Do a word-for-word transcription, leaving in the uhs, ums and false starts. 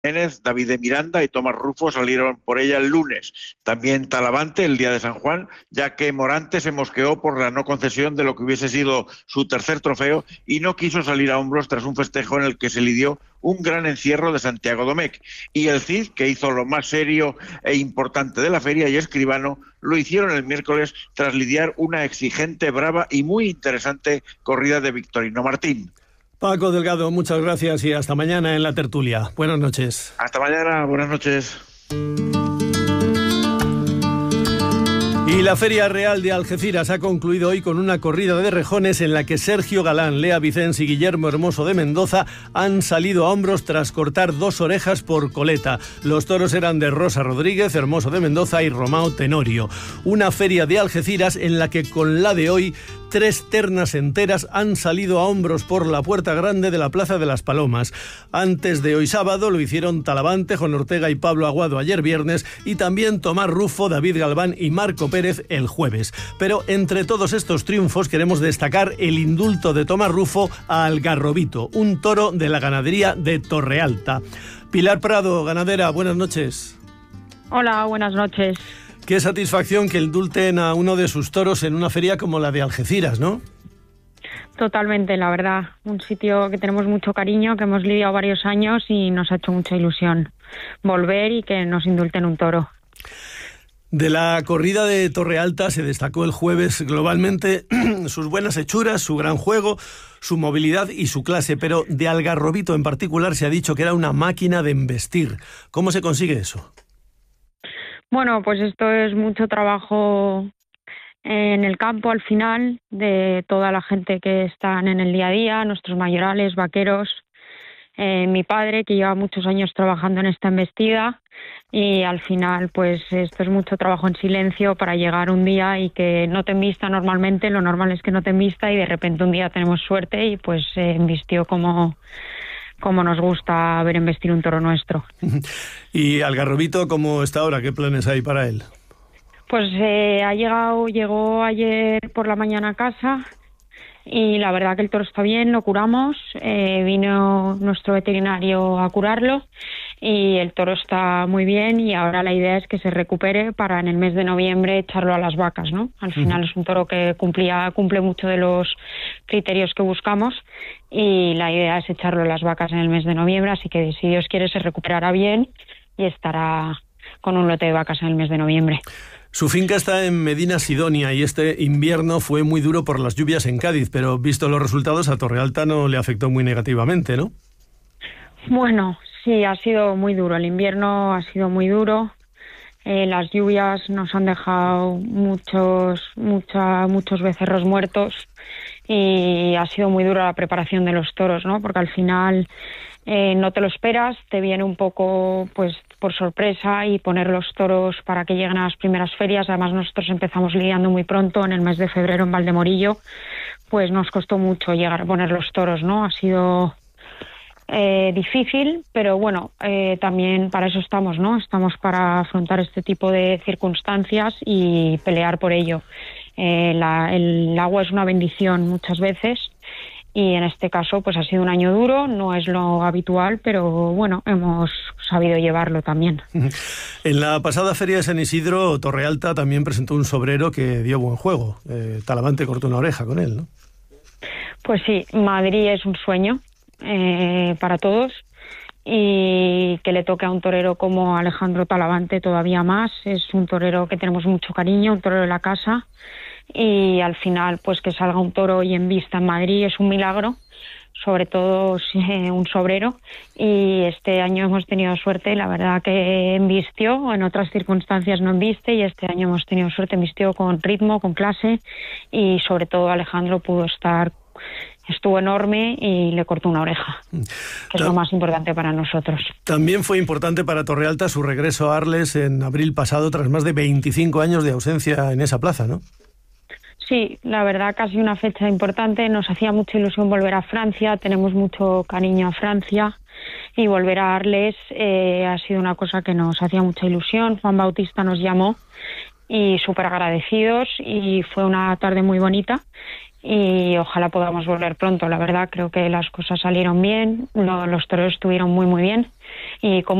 Jiménez, David de Miranda y Tomás Rufo salieron por ella el lunes. También Talavante el día de San Juan, ya que Morante se mosqueó por la no concesión de lo que hubiese sido su tercer trofeo y no quiso salir a hombros tras un festejo en el que se lidió un gran encierro de Santiago Domecq. Y el Cid, que hizo lo más serio e importante de la feria, y Escribano lo hicieron el miércoles tras lidiar una exigente, brava y muy interesante corrida de Victorino Martín. Paco Delgado, muchas gracias y hasta mañana en La Tertulia. Buenas noches. Hasta mañana, buenas noches. Y la Feria Real de Algeciras ha concluido hoy con una corrida de rejones en la que Sergio Galán, Lea Vicens y Guillermo Hermoso de Mendoza han salido a hombros tras cortar dos orejas por coleta. Los toros eran de Rosa Rodríguez, Hermoso de Mendoza y Romao Tenorio. Una feria de Algeciras en la que con la de hoy tres ternas enteras han salido a hombros por la puerta grande de la Plaza de las Palomas. Antes de hoy sábado lo hicieron Talavante, Juan Ortega y Pablo Aguado ayer viernes, y también Tomás Rufo, David Galván y Marco Pérez el jueves. Pero entre todos estos triunfos queremos destacar el indulto de Tomás Rufo a Algarrobito, un toro de la ganadería de Torrealta. Pilar Prado, ganadera, buenas noches. Hola, buenas noches. Qué satisfacción que indulten a uno de sus toros en una feria como la de Algeciras, ¿no? Totalmente, la verdad. Un sitio que tenemos mucho cariño, que hemos lidiado varios años y nos ha hecho mucha ilusión volver y que nos indulten un toro. De la corrida de Torrealta se destacó el jueves globalmente sus buenas hechuras, su gran juego, su movilidad y su clase, pero de Algarrobito en particular se ha dicho que era una máquina de embestir. ¿Cómo se consigue eso? Bueno, pues esto es mucho trabajo en el campo al final, de toda la gente que están en el día a día, nuestros mayorales, vaqueros, eh, mi padre que lleva muchos años trabajando en esta embestida, y al final pues esto es mucho trabajo en silencio para llegar un día y que no te embista normalmente, lo normal es que no te embista y de repente un día tenemos suerte y pues eh, embistió como... como nos gusta ver embestir un toro nuestro. ¿Y Algarrobito cómo está ahora? ¿Qué planes hay para él? Pues eh, ha llegado, llegó ayer por la mañana a casa y la verdad que el toro está bien, lo curamos, eh, vino nuestro veterinario a curarlo y el toro está muy bien y ahora la idea es que se recupere para en el mes de noviembre echarlo a las vacas, ¿no? Al final uh-huh. es un toro que cumplía, cumple mucho de los criterios que buscamos y la idea es echarlo a las vacas en el mes de noviembre, así que si Dios quiere se recuperará bien y estará con un lote de vacas en el mes de noviembre. Su finca está en Medina Sidonia y este invierno fue muy duro por las lluvias en Cádiz, pero visto los resultados a Torrealta no le afectó muy negativamente, ¿no? Bueno, sí, ha sido muy duro. El invierno ha sido muy duro. Eh, las lluvias nos han dejado muchos, mucha, muchos becerros muertos y ha sido muy dura la preparación de los toros, ¿no? Porque al final eh, no te lo esperas, te viene un poco, pues, por sorpresa y poner los toros para que lleguen a las primeras ferias. Además nosotros empezamos lidiando muy pronto, en el mes de febrero en Valdemorillo, pues nos costó mucho llegar a poner los toros, ¿no? Ha sido eh, difícil, pero bueno, eh, también para eso estamos, ¿no? Estamos para afrontar este tipo de circunstancias y pelear por ello. Eh, la, el agua es una bendición muchas veces y en este caso pues ha sido un año duro, no es lo habitual, pero bueno, hemos sabido llevarlo también. En la pasada feria de San Isidro, Torrealta también presentó un sobrero que dio buen juego. Eh, Talavante cortó una oreja con él, ¿no? Pues sí, Madrid es un sueño eh, para todos y que le toque a un torero como Alejandro Talavante todavía más. Es un torero que tenemos mucho cariño, un torero de la casa. Y al final pues que salga un toro y en vista en Madrid es un milagro, sobre todo eh, un sobrero, y este año hemos tenido suerte, la verdad que embistió, en otras circunstancias no embiste y este año hemos tenido suerte, embistió con ritmo, con clase y sobre todo Alejandro pudo estar, estuvo enorme y le cortó una oreja, que es lo más importante para nosotros. También fue importante para Torrealta su regreso a Arles en abril pasado tras más de veinticinco años de ausencia en esa plaza, ¿no? Sí, la verdad casi una fecha importante, nos hacía mucha ilusión volver a Francia, tenemos mucho cariño a Francia y volver a Arles eh, ha sido una cosa que nos hacía mucha ilusión. Juan Bautista nos llamó y súper agradecidos y fue una tarde muy bonita y ojalá podamos volver pronto. La verdad, creo que las cosas salieron bien, lo, los toreros estuvieron muy, muy bien y como